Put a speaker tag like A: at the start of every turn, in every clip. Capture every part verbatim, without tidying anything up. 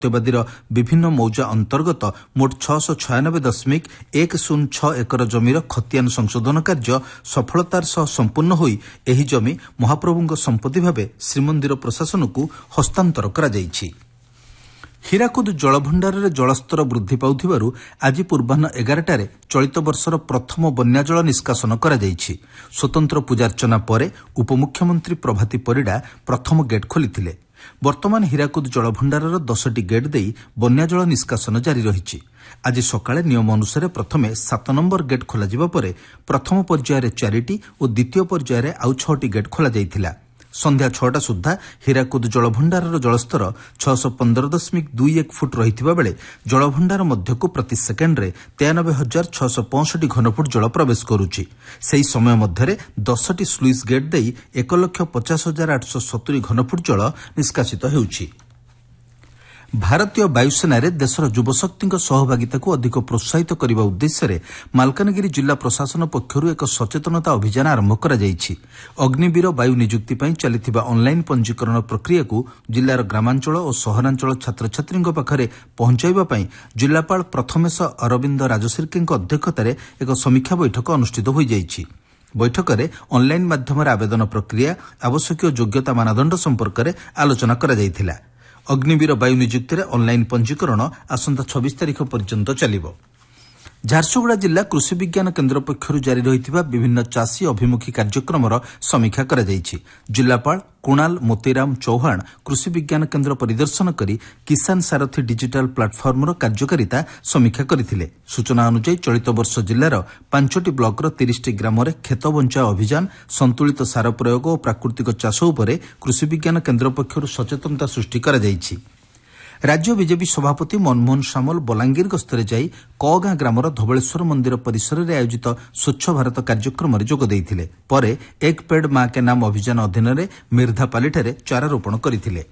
A: ସତ୍ୟବାଦୀର ବିଭିନ୍ନ ମୌଜା ଅନ୍ତର୍ଗତ ମୋଟ ଛଅଶହ ଛୟାନବେ ଦଶମିକ ଏକ ଶୂନ ଛଅ ଏକର ଜମିର ଖତିଆନ ସଂଶୋଧନ କାର୍ଯ୍ୟ ସଫଳତାର ସହ ସମ୍ପୂର୍ଣ୍ଣ ହୋଇ ଏହି ଜମି ମହାପ୍ରଭୁଙ୍କ ସମ୍ପତ୍ତି ଭାବେ ଶ୍ରୀମନ୍ଦିର ପ୍ରଶାସନକୁ ହସ୍ତାନ୍ତର କରାଯାଇଛି। ହୀରାକୁଦ ଜଳଭଣ୍ଡାରରେ ଜଳସ୍ତର ବୃଦ୍ଧି ପାଉଥିବାରୁ ଆଜି ପୂର୍ବାହ୍ନ ଏଗାରଟାରେ ଚଳିତ ବର୍ଷର ପ୍ରଥମ ବନ୍ୟାଜଳ ନିଷ୍କାସନ କରାଯାଇଛି। ସ୍ୱତନ୍ତ୍ର ପୂଜାର୍ଚ୍ଚନା ପରେ ଉପମୁଖ୍ୟମନ୍ତ୍ରୀ ପ୍ରଭାତୀ ପରିଡ଼ା ପ୍ରଥମ ଗେଟ୍ ଖୋଲିଥିଲେ। ବର୍ତ୍ତମାନ ହୀରାକୁଦ ଜଳଭଣ୍ଡାରର ଦଶଟି ଗେଟ୍ ଦେଇ ବନ୍ୟାଜଳ ନିଷ୍କାସନ ଜାରି ରହିଛି। ଆଜି ସକାଳେ ନିୟମ ଅନୁସାରେ ପ୍ରଥମେ ସାତ ନମ୍ବର ଗେଟ୍ ଖୋଲାଯିବା ପରେ ପ୍ରଥମ ପର୍ଯ୍ୟାୟରେ ଚାରିଟି ଓ ଦ୍ୱିତୀୟ ପର୍ଯ୍ୟାୟରେ ଆଉ ଛଅଟି ଗେଟ୍ ଖୋଲାଯାଇଥିଲା। ସନ୍ଧ୍ୟା ଛଅଟା ସୁଦ୍ଧା ହୀରାକୁଦ ଜଳଭଣ୍ଡାରର ଜଳସ୍ତର ଛଅଶହ ପନ୍ଦର ଦଶମିକ ଦୁଇ ଏକ ଫୁଟ ରହିଥିବା ବେଳେ ଜଳଭଣ୍ଡାର ମଧ୍ୟକୁ ପ୍ରତି ସେକେଣ୍ଡରେ ତେୟାନବେ ହଜାର ଛଅଶହ ପଞ୍ଚଷଠି ଘନଫୁଟ ଜଳ ପ୍ରବେଶ କରୁଛି। ସେହି ସମୟ ମଧ୍ୟରେ ଦଶଟି ସ୍ଲୁଇସ୍ ଗେଟ୍ ଦେଇ ଏକ ଲକ୍ଷ ପଚାଶ ହଜାର ଆଠଶହ ସତୁରି ଘନଫୁଟ ଜଳ ନିଷ୍କାସିତ ହେଉଛି। ଭାରତୀୟ ବାୟୁସେନାରେ ଦେଶର ଯୁବଶକ୍ତିଙ୍କ ସହଭାଗିତାକୁ ଅଧିକ ପ୍ରୋତ୍ସାହିତ କରିବା ଉଦ୍ଦେଶ୍ୟରେ ମାଲକାନଗିରି ଜିଲ୍ଲା ପ୍ରଶାସନ ପକ୍ଷରୁ ଏକ ସଚେତନତା ଅଭିଯାନ ଆରମ୍ଭ କରାଯାଇଛି। ଅଗ୍ନିବୀର ବାୟୁ ନିଯୁକ୍ତି ପାଇଁ ଚାଲିଥିବା ଅନ୍ଲାଇନ୍ ପଞ୍ଜୀକରଣ ପ୍ରକ୍ରିୟାକୁ ଜିଲ୍ଲାର ଗ୍ରାମାଞ୍ଚଳ ଓ ସହରାଞ୍ଚଳ ଛାତ୍ରଛାତ୍ରୀଙ୍କ ପାଖରେ ପହଞ୍ଚାଇବା ପାଇଁ ଜିଲ୍ଲାପାଳ ପ୍ରଥମେଶ ଅରବିନ୍ଦ ରାଜଶିର୍କେଙ୍କ ଅଧ୍ୟକ୍ଷତାରେ ଏକ ସମୀକ୍ଷା ବୈଠକ ଅନୁଷ୍ଠିତ ହୋଇଯାଇଛି। ବୈଠକରେ ଅନ୍ଲାଇନ୍ ମାଧ୍ୟମରେ ଆବେଦନ ପ୍ରକ୍ରିୟା, ଆବଶ୍ୟକୀୟ ଯୋଗ୍ୟତା ମାନଦଣ୍ଡ ସମ୍ପର୍କରେ ଆଲୋଚନା କରାଯାଇଥିଲା। ଅଗ୍ନିବୀର ବାୟୁ ନିଯୁକ୍ତିରେ ଅନ୍ଲାଇନ୍ ପଞ୍ଜୀକରଣ ଆସନ୍ତା ଛବିଶ ତାରିଖ ପର୍ଯ୍ୟନ୍ତ ଚାଲିବ। ଝାରସୁଗୁଡ଼ା ଜିଲ୍ଲା କୃଷି ବିଜ୍ଞାନ କେନ୍ଦ୍ର ପକ୍ଷରୁ ଜାରି ରହିଥିବା ବିଭିନ୍ନ ଚାଷୀ ଅଭିମୁଖୀ କାର୍ଯ୍ୟକ୍ରମର ସମୀକ୍ଷା କରାଯାଇଛି। ଜିଲ୍ଲାପାଳ କୁଣାଲ ମୋତିରାମ ଚୌହାନ କୃଷି ବିଜ୍ଞାନ କେନ୍ଦ୍ର ପରିଦର୍ଶନ କରି କିଷାନ ସାରଥୀ ଡିଜିଟାଲ ପ୍ଲାଟଫର୍ମର କାର୍ଯ୍ୟକାରିତା ସମୀକ୍ଷା କରିଥିଲେ। ସୂଚନା ଅନୁଯାୟୀ ଚଳିତ ବର୍ଷ ଜିଲ୍ଲାର ପାଞ୍ଚଟି ବ୍ଲକର ତିରିଶଟି ଗ୍ରାମରେ କ୍ଷେତ ବଞ୍ଚାଅ ଅଭିଯାନ, ସନ୍ତୁଳିତ ସାର ପ୍ରୟୋଗ ଓ ପ୍ରାକୃତିକ ଚାଷ ଉପରେ କୃଷି ବିଜ୍ଞାନ କେନ୍ଦ୍ର ପକ୍ଷରୁ ସଚେତନତା ସୃଷ୍ଟି କରାଯାଇଛି। ରାଜ୍ୟ ବିଜେପି ସଭାପତି ମନମୋହନ ସାମଲ ବଲାଙ୍ଗୀର ଗସ୍ତରେ ଯାଇ କଗାଁ ଗ୍ରାମର ଧବଳେଶ୍ୱର ମନ୍ଦିର ପରିସରରେ ଆୟୋଜିତ ସ୍ୱଚ୍ଛ ଭାରତ କାର୍ଯ୍ୟକ୍ରମରେ ଯୋଗ ଦେଇଥିଲେ। ପରେ ଏକ ପେଡ୍ ମା କେ ନାମ ଅଭିଯାନ ଅଧୀନରେ ମିର୍ଦ୍ଧାପାଲିଠାରେ ଚାରାରୋପଣ କରିଥିଲେ।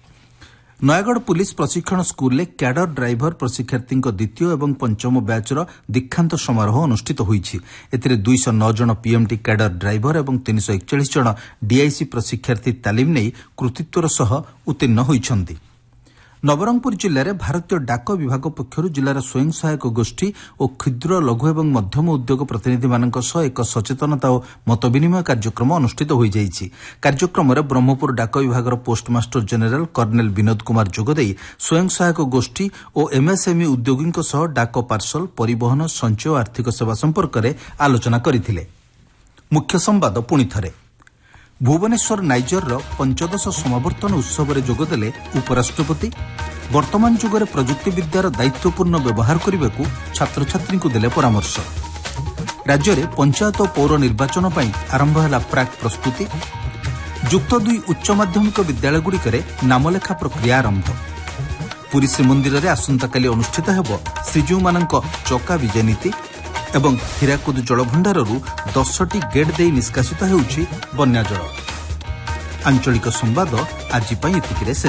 A: ନୟାଗଡ଼ ପୁଲିସ୍ ପ୍ରଶିକ୍ଷଣ ସ୍କୁଲରେ କ୍ୟାଡର ଡ୍ରାଇଭର ପ୍ରଶିକ୍ଷାର୍ଥୀଙ୍କ ଦ୍ୱିତୀୟ ଏବଂ ପଞ୍ଚମ ବ୍ୟାଚ୍ର ଦୀକ୍ଷାନ୍ତ ସମାରୋହ ଅନୁଷ୍ଠିତ ହୋଇଛି। ଏଥିରେ ଦୁଇଶହ ନଅ ଜଣ ପିଏମ୍ଟି କ୍ୟାଡର ଡ୍ରାଇଭର ଏବଂ ତିନିଶହ ଏକଚାଳିଶ ଜଣ ଡିଆଇସି ପ୍ରଶିକ୍ଷାର୍ଥୀ ତାଲିମ ନେଇ କୃତିତ୍ୱର ସହ ଉତ୍ତୀର୍ଣ୍ଣ ହୋଇଛନ୍ତି। ନବରଙ୍ଗପୁର ଜିଲ୍ଲାରେ ଭାରତୀୟ ଡାକ ବିଭାଗ ପକ୍ଷରୁ ଜିଲ୍ଲାର ସ୍ୱୟଂ ସହାୟକ ଗୋଷ୍ଠୀ ଓ କ୍ଷୁଦ୍ର ଲଘୁ ଏବଂ ମଧ୍ୟମ ଉଦ୍ୟୋଗ ପ୍ରତିନିଧିମାନଙ୍କ ସହ ଏକ ସଚେତନତା ଓ ମତ ବିନିମୟ କାର୍ଯ୍ୟକ୍ରମ ଅନୁଷ୍ଠିତ ହୋଇଯାଇଛି। କାର୍ଯ୍ୟକ୍ରମରେ ବ୍ରହ୍ମପୁର ଡାକ ବିଭାଗର postmaster general colonel Binod Kumar ଯୋଗଦେଇ ସ୍ୱୟଂ ସହାୟକ ଗୋଷ୍ଠୀ ଓ ଏମ୍ଏସ୍ଏମ୍ଇ ଉଦ୍ୟୋଗୀଙ୍କ ସହ ଡାକ ପାର୍ସଲ, ପରିବହନ, ସଞ୍ଚୟ ଓ ଆର୍ଥିକ ସେବା ସମ୍ପର୍କରେ ଆଲୋଚନା କରିଥିଲେ। ମୁଖ୍ୟ ସମ୍ବାଦ ପୁଣିଥରେ। ଭୁବନେଶ୍ୱର ନାଇଜରର ପଞ୍ଚଦଶ ସମାବର୍ତ୍ତନ ଉତ୍ସବରେ ଯୋଗଦେଲେ ଉପରାଷ୍ଟ୍ରପତି। ବର୍ତ୍ତମାନ ଯୁଗରେ ପ୍ରଯୁକ୍ତିବିଦ୍ୟାର ଦାୟିତ୍ୱପୂର୍ଣ୍ଣ ବ୍ୟବହାର କରିବାକୁ ଛାତ୍ରଛାତ୍ରୀଙ୍କୁ ଦେଲେ ପରାମର୍ଶ। ରାଜ୍ୟରେ ପଞ୍ଚାୟତ ଓ ପୌର ନିର୍ବାଚନ ପାଇଁ ଆରମ୍ଭ ହେଲା ପ୍ରାକ୍ ପ୍ରସ୍ତୁତି। ଯୁକ୍ତ ଦୁଇ ଉଚ୍ଚ ମାଧ୍ୟମିକ ବିଦ୍ୟାଳୟଗୁଡ଼ିକରେ ନାମଲେଖା ପ୍ରକ୍ରିୟା ଆରମ୍ଭ। ପୁରୀ ଶ୍ରୀମନ୍ଦିରରେ ଆସନ୍ତାକାଲି ଅନୁଷ୍ଠିତ ହେବ ଶ୍ରୀଜୀଉମାନଙ୍କ ଚକା ବିଜେ ନୀତି ଏବଂ ହୀରାକୁଦ ଜଳଭଣ୍ଡାରରୁ ଦଶଟି ଗେଟ୍ ଦେଇ ନିଷ୍କାସିତ ହେଉଛି ବନ୍ୟାଜଳ। ଆଞ୍ଚଳିକ ସମ୍ବାଦ ଆଜି ପାଇଁ ଏତିକିରେ